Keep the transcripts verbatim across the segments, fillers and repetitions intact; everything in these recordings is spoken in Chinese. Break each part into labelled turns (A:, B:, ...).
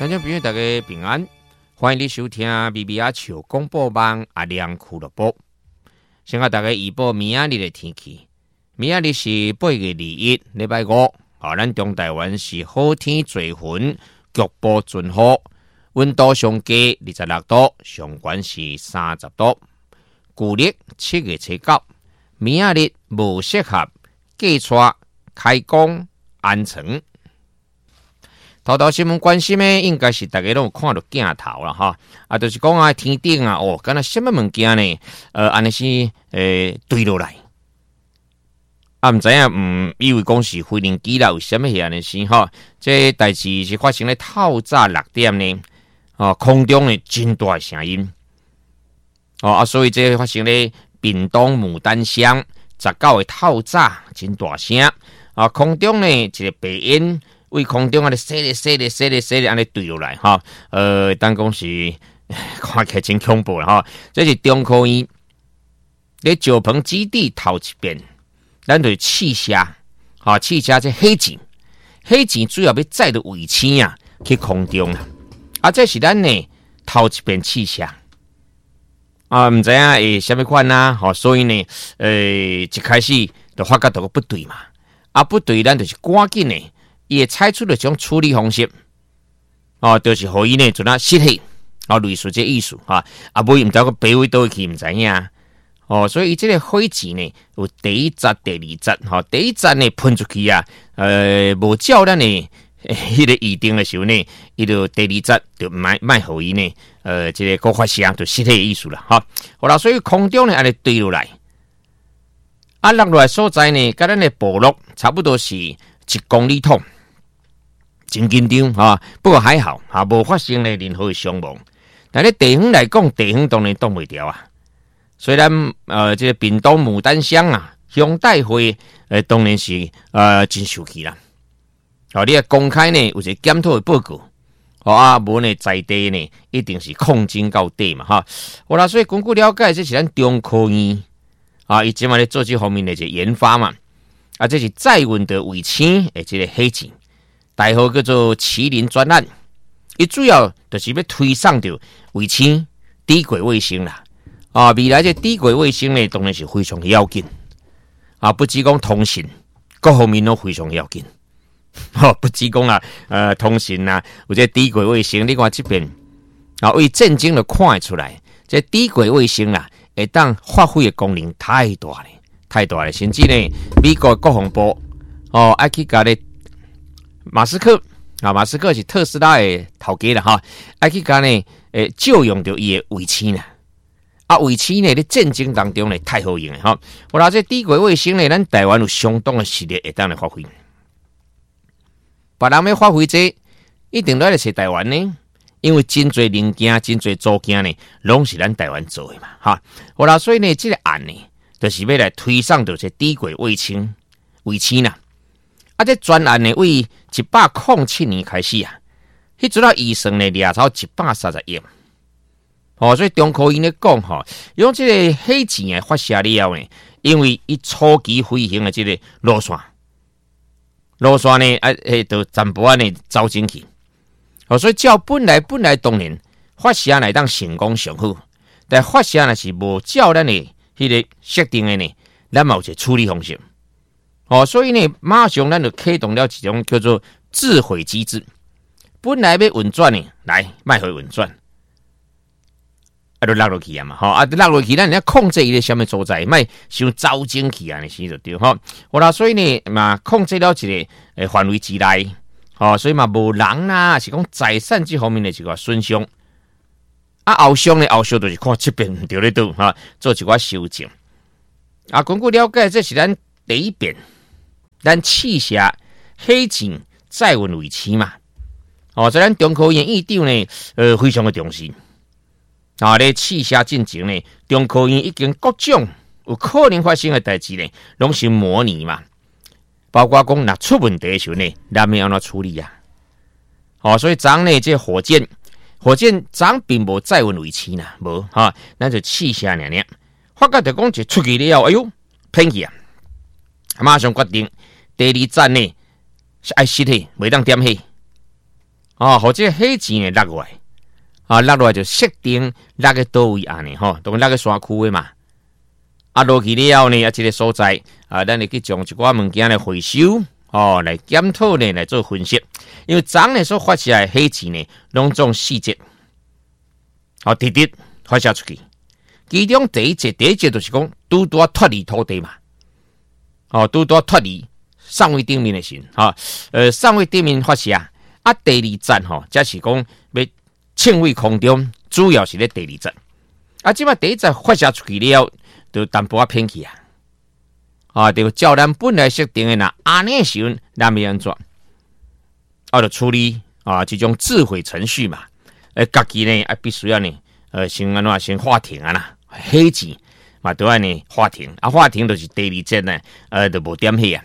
A: 听众朋友，大家平安，欢迎你收听B B R球广播网阿亮俱乐部。先甲大家预报明仔日的天气。明仔日是八月二一，礼拜五。啊，咱中台湾是好天多云，局部阵雨，温度上低二十六度，上悬是三十度。旧历七月初九，明仔日无适合寄出开工安城。头头新闻关心的，应该是大家都有看到镜头了哈。啊，就是讲啊，天顶啊，哦，敢若什么物件呢？呃，安尼是诶坠落来。啊，唔知影，嗯，以为讲是飞行机啦，有什么样的事哈？这代志是发生咧透早六点呢，哦，空中的真大声音，哦啊，所以这发生咧屏东牡丹乡十九的透早真大声啊，空中呢一个白烟。为空中啊，咧射咧射咧射咧射咧，安尼坠落来哈。呃，当讲是看起来真恐怖啦哈。这是中科院咧石棚基地头一边，咱对气虾啊，气虾这黑钱，黑钱主要要载到尾星啊，去空中啊。啊，这是咱呢头一边气虾啊，唔知影诶什么款呐？好，所以呢，呃，一开始就发觉到个不对嘛，啊不对，咱就是赶紧呢。也采取了这种处理方式，哦，就是互伊呢，就那失去，哦，类似这意思哈，啊，不，唔知个白位倒去唔知影，哦，所以这个火箭呢，有第一节、第二节，哈，第一节呢喷出去啊，呃，无照咱呢，迄个预定的时候呢，伊就第二节就卖卖互伊呢，呃，这个高发射就失去的意思了，哈，好啦，所以空中呢，安尼坠落来，啊，落落来所在呢，跟咱的部落差不多是一公里痛。真紧张哈，不过还好哈，无发生咧任何的伤亡。但咧地方来讲，地方当然挡袂掉啊。虽然呃，这个屏东牡丹乡啊，乡代会呃，当然是呃真受气啦。哦，你啊公开呢有一个检讨的报告，哦啊，无呢在地呢一定是控制到底嘛哈。好啦，所以根据了解，这是咱中科院啊，伊即嘛咧做这方面的一个研发嘛，啊，这是载运的卫星诶，这个黑钱。代号叫做麒麟专案，伊主要就是要推上着卫星低轨卫星啦。啊，未来这低轨卫星呢，当然是非常要紧啊，不只讲通信，各方面都非常要紧。哦，不只讲啊，呃，通信啊，有这低轨卫星，你看这边啊，为震惊的看出来，这低轨卫星啦，会当发挥的功能太大了，太大了。甚至呢，美国国防部哦，爱去甲咧。马斯克啊，马斯克是特斯拉的头家啦哈，爱去甲呢，诶，就用到伊的卫星啦，啊，卫星呢，咧战争当中呢，太好用了哈。我啦这低轨卫星呢，咱台湾有相当的实力会当来发挥，别人要发挥这，一定都来是台湾呢，因为真侪零件、真侪组件呢，拢是咱台湾做的嘛哈。我啦，所以呢，这个案呢，就是要来推上到这低轨卫星卫星啦。啊，这专案呢，为一百零七年开始啊，迄阵啊预算呢，掠超一百三十亿。哦，所以中科院咧讲吼，用这个火箭的发射了后呢，因为伊初期飞行的这个路线，路线呢，啊，诶，就全部安尼走进去。哦，所以照本来本来当然发射来当成功上好，但发射呢是无照咱的迄个设定的呢，咱嘛有一个处理方式。哦，所以呢，马上咱就启动了一种叫做自毁机制。本来要运转呢，来卖回运转，啊，就落落去啊嘛，吼，啊，落落去，咱要控制伊个什么所在，卖伤走进去啊，那时就对，吼。好啦，所以呢，嘛控制了一个诶范围之内，吼，所以嘛无人啦，是讲财产这方面的一个损伤。啊，后伤呢，后伤就是看这边对咧倒，哈，做一寡修正。啊，根据了解，这是咱第一遍。咱试射火箭载运卫星嘛，哦，所以咱中科院院长呢，呃，非常的重视。啊，咧试射进前呢，中科院已经各种有可能发生的代志呢，拢是模拟嘛，包括讲若出问题的时候呢，咱要安怎处理啊？哦，所以咱呢，这火箭，火箭咱并无载运卫星啦，无哈，咱就试射尔尔，发觉就讲就出去了，哎呦，偏去啊！马上决定第二站呢是爱失去，袂当点去。 哦，或者火箭呢落落来，啊落落来就设定落个倒位安尼吼，当落个山区的嘛。啊落去了后呢，啊这个所在啊，咱会去将一寡物件来回收，哦来检讨呢来做分析，因为昨呢所发射的火箭呢，拢种细节，哦直直发射出去。其中第一节，第一节就是讲拄拄脱离土地嘛，哦拄拄脱离上位顶面的时候，哦呃上位顶面发射。啊，第二站吼，则是讲要称位空中，主要是咧第二站。啊，即摆第一站发射出去了，就淡薄仔偏去啊。啊，就照咱本来设定的那安尼时阵，咱要安怎？啊，就处理啊，这种自毁程序嘛。呃，家己呢啊，必须要呢，呃，先安怎先法庭啊啦，黑字嘛，都安呢法庭。啊，法庭就是第二站呢，呃，就无点起啊。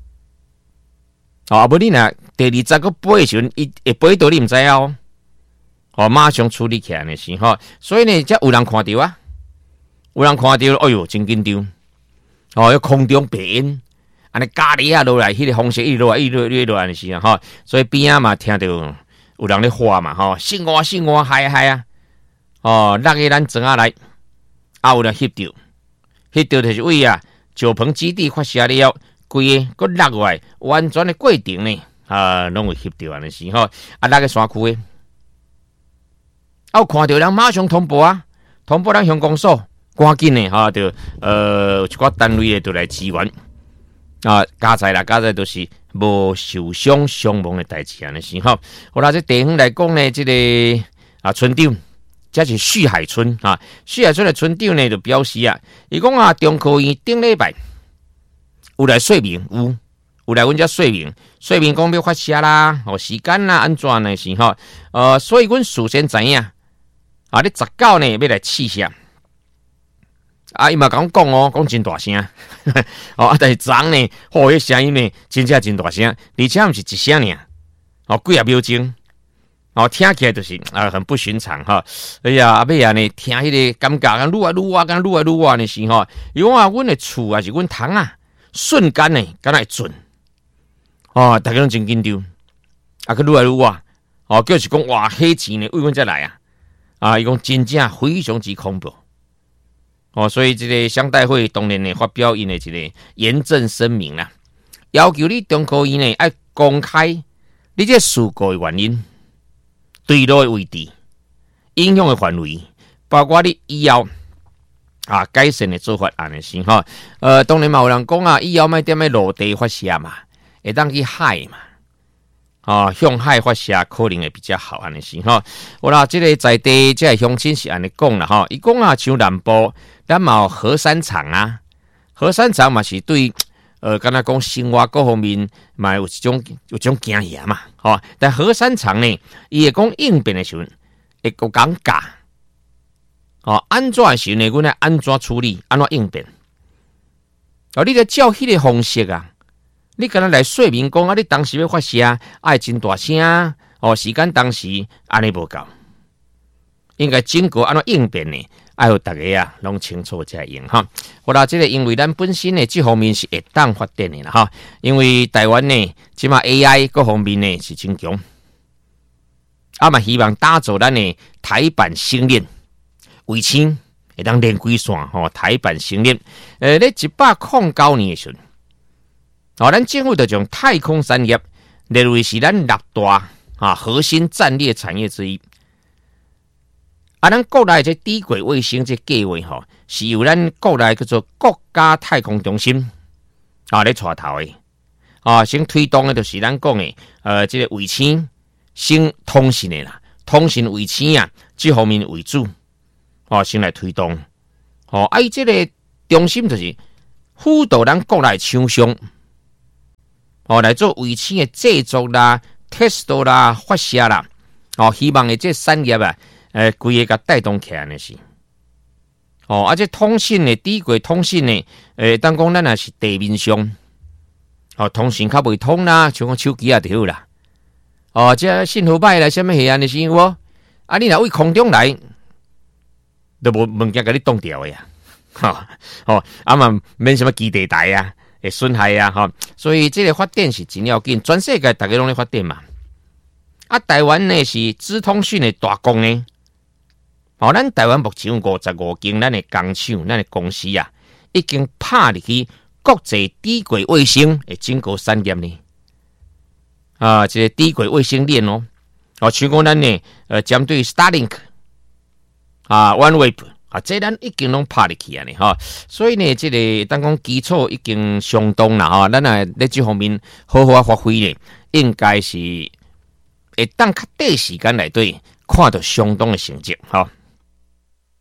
A: 哦，啊，无你若第二十个飞的时阵，伊会飞到你毋知影哦。哦，马上处理起来的时候，所以呢，才有人看到啊，有人看到，哎哟，真紧张。哦，要空中白烟，安尼咖喱啊落来，迄、那个风势一落来，一落一落来的时候，哈，所以边啊嘛听到有人咧喊嘛，吼，信我信我，嗨嗨啊！哦，落个咱庄下来，啊有人翕到，翕到就是为啊，石棚基地发射了。规个个落来完全的过程呢，啊，拢会翕到安尼时候，啊，那个山区的，啊，有看到人马上通报啊，通报咱乡公所，赶紧的哈，就呃，有一寡单位的就来支援啊，加在啦，加在都是无受伤伤亡的代志安尼时候，好啦，这地方来讲呢，这个啊村长，这是旭海村啊，旭海村的村长呢就表示啊，伊讲啊，中科院顶礼拜。有来说明，有有来阮遮说明，说明讲要发射啦，哦时间啦，安怎呢是吼？呃，所以阮事先知影，啊，你十九呢要来试射，啊，伊嘛甲阮讲哦，讲真大声，哦，但是昨呢，吼，迄声音呢，真正真大声，而且毋是一声尔，哦，几啊秒钟，哦，听起来就是啊、呃，很不寻常哈。哎呀，阿尾啊呢，听迄个感觉，愈来愈啊，敢愈来愈啊呢是吼，因为啊，阮的厝啊是阮窗啊。瞬间呢，敢若会准哦，大家拢真紧张，啊，佮愈来愈啊，哦，就是讲哇，火箭呢，为阮才来啊，啊，伊讲真正非常之恐怖，哦，所以这个乡代会当然呢发表因的一个严正声明啦，要求你中科院呢要公开你这事故的原因、坠落的位置、影响的范围，包括你以后。啊，改善的做法安尼是吼，呃，当然嘛有人讲啊，以后卖踮咧陆地发射嘛，会当去海嘛，哦，向海发射可能会比较好安尼是吼。我啦，这个在地这个乡亲是安尼讲啦吼，伊讲啊，像南部咱嘛有核三厂啊，核三厂嘛是对呃，敢若讲生活各方面嘛有一种有一种惊吓嘛，吼。但核三厂呢，伊会讲应变的时阵会够尴尬。哦，安怎时呢？阮来安怎处理？安怎应变？哦，你得照迄个方式啊！你敢若来说明讲啊，你当时要发射，爱真大声哦，时间当时安尼无够，应该经过安怎应变呢？爱互大家啊，拢清楚才用哈。好啦，这个因为咱本身呢，这方面是会当发展的啦哈。因为台湾呢，即码 A I 各方面呢是真强，啊嘛希望打造咱的台版星链。卫星会当连几线吼，台版星链，呃，咧一百零九年的时候，哦，咱政府就将太空产业列为是咱六大啊核心战略产业之一。啊，咱国内这低轨卫星这计划吼，是由咱国内叫做国家太空中心啊咧带头的，啊，先推动的就是咱讲的呃，这个卫星、星通信的啦，通信卫星啊，这方面为主。哦，先来推动，哦，啊，伊这个中心就是辅导咱国内厂商，哦，来做卫星的制作啦、test 啦、发射啦，哦，希望的这产业啊，呃，规个甲带动起来的是，哦，啊，这通信的低轨通信的，呃，当讲咱也是地面上，哦，通讯较袂通啦，像讲手机啊就好啦，哦，这信号歹啦，什么系安尼是无？啊，你若为空中来。都无物件甲你挡掉的呀，哈哦，啊嘛免什么基地台啊，会损害啊，哈，所以这个发展是真要紧，全世界大家拢咧发展嘛。啊， 啊，台湾呢是资通讯的大公呢。哦，咱台湾目前有五十五间咱的工厂、咱的公司啊，已经拍入去国际低轨卫星的整个产业呢。啊，这个低轨卫星链哦，哦，像讲咱呢，呃，针对 Starlink 啊 ，OneWeb 啊，这咱已经拢拍入去啊呢，哈。所以呢，这个当讲基础已经相当啦，哈。咱啊在这方面好好发挥呢，应该是会当较短时间内底看到相当的成绩，哈。